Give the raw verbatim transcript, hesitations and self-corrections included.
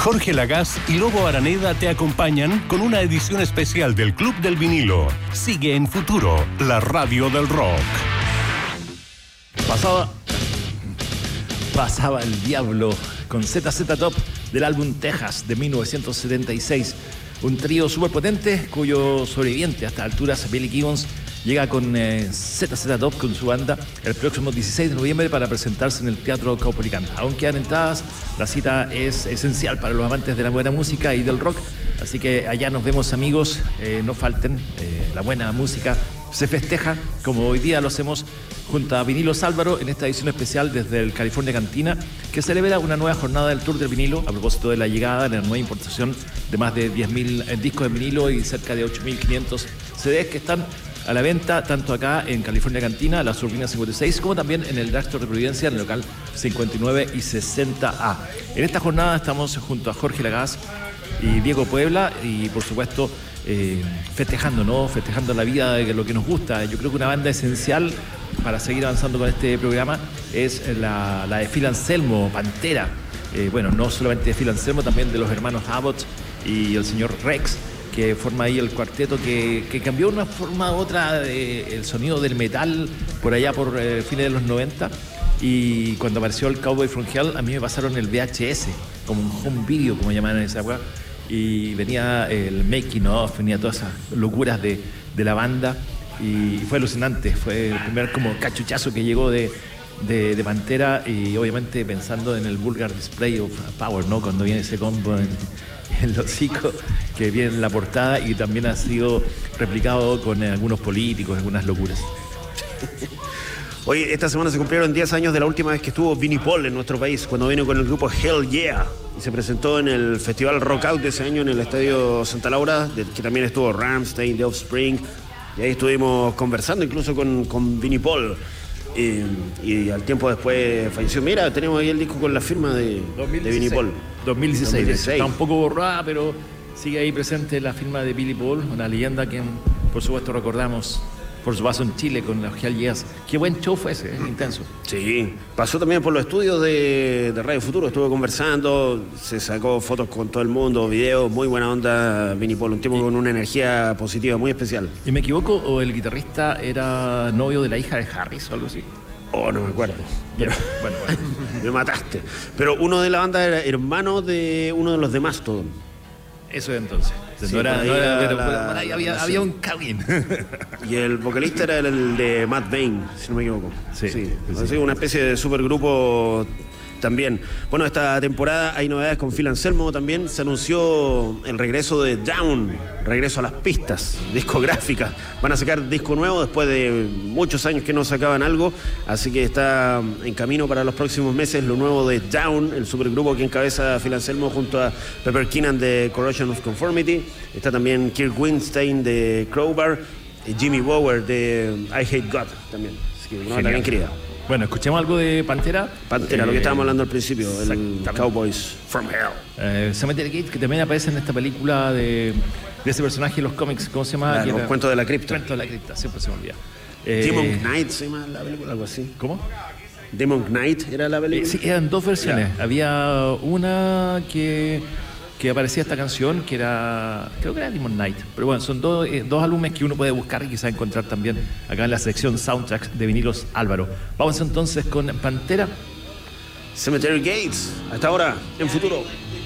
Jorge Lagaz y Lobo Araneda te acompañan con una edición especial del Club del Vinilo. Sigue en Futuro, la radio del rock. Pasaba, pasaba el diablo con Z Z Top del álbum Texas de mil novecientos setenta y seis. Un trío súper potente cuyo sobreviviente a estas alturas, Billy Gibbons, llega con eh, Z Z Top con su banda el próximo dieciséis de noviembre para presentarse en el Teatro Caupolicán. Aún quedan entradas, la cita es esencial para los amantes de la buena música y del rock, así que allá nos vemos, amigos, eh, no falten, eh, la buena música se festeja como hoy día lo hacemos junto a Vinilos Álvaro en esta edición especial desde el California Cantina, que celebra una nueva jornada del Tour del Vinilo a propósito de la llegada de la nueva importación de más de diez mil discos de vinilo y cerca de ocho mil quinientos C Ds que están a la venta tanto acá en California Cantina, la Urbina cincuenta y seis, como también en el Drugstore de Providencia, en el local cincuenta y nueve y sesenta A. En esta jornada estamos junto a Jorge Lagaz y Diego Puebla y, por supuesto, eh, festejando, ¿no? Festejando la vida de lo que nos gusta. Yo creo que una banda esencial para seguir avanzando con este programa es la, la de Phil Anselmo, Pantera. Eh, bueno, no solamente de Phil Anselmo, también de los hermanos Abbott y el señor Rex, que forma ahí el cuarteto que, que cambió de una forma u otra eh, el sonido del metal por allá por eh, fines de los noventa. Y cuando apareció el Cowboy from Hell, a mí me pasaron el V H S, como un home video, como llamaban en esa época, y venía el making of, venía todas esas locuras de, de la banda, y fue alucinante. Fue el primer como cachuchazo que llegó de, de, de Pantera, y obviamente pensando en el Vulgar Display of Power, ¿no? Cuando viene ese combo en el hocico que viene en la portada, y también ha sido replicado con algunos políticos, algunas locuras. Oye, esta semana se cumplieron diez años de la última vez que estuvo Vinnie Paul en nuestro país, cuando vino con el grupo Hell Yeah y se presentó en el Festival Rock Out de ese año en el Estadio Santa Laura, de, que también estuvo Rammstein, The Offspring, y ahí estuvimos conversando incluso con, con Vinnie Paul. Y, y al tiempo después falleció. Mira, tenemos ahí el disco con la firma de, de Vinnie Paul. dos mil dieciséis. dos mil dieciséis. Está un poco borrada, pero sigue ahí presente la firma de Billy Paul, una leyenda que, por supuesto, recordamos por su paso en Chile con los Hell Yes. Qué buen show fue ese, ¿eh? Intenso. Sí, pasó también por los estudios de, de Radio Futuro, estuvo conversando, se sacó fotos con todo el mundo, videos, muy buena onda Vinnie Paul, un tipo con una energía positiva muy especial. ¿Y me equivoco o el guitarrista era novio de la hija de Harris o algo así? Oh, no me acuerdo. Pero, bueno, bueno, me mataste. Pero uno de la banda era hermano de uno de los de Mastodon. Eso es entonces. Sí, no era, no era, pero, la, pero ahí había, la, había un cabin. Y el vocalista era el de Matt Bain, si no me equivoco. Sí, sí, sí. sí. Una especie de supergrupo también. Bueno, esta temporada hay novedades con Phil Anselmo también. Se anunció el regreso de Down, regreso a las pistas discográficas. Van a sacar disco nuevo después de muchos años que no sacaban algo, así que está en camino para los próximos meses lo nuevo de Down, el supergrupo que encabeza Phil Anselmo junto a Pepper Keenan de Corrosion of Conformity. Está también Kirk Windstein de Crowbar y Jimmy Bower de I Hate God también. Así que una banda bien querida. Bueno, escuchemos algo de Pantera. Pantera, eh, lo que estábamos hablando al principio, el Cowboys from Hell. Eh, Cemetery Gate, que también aparece en esta película de, de ese personaje en los cómics, ¿cómo se llama? Claro, Los Cuentos de la Cripta. Cuentos de la Cripta, siempre se me olvida. Eh, Demon Knight se llama la película, algo así. ¿Cómo? Demon Knight era la película. Eh, sí, eran dos versiones. Claro. Había una que, que aparecía esta canción, que era, creo que era Demon Knight. Pero bueno, son dos, eh, dos álbumes que uno puede buscar y quizás encontrar también acá en la sección Soundtracks de Vinilos Álvaro. Vamos entonces con Pantera. Cemetery Gates, hasta ahora, en Futuro.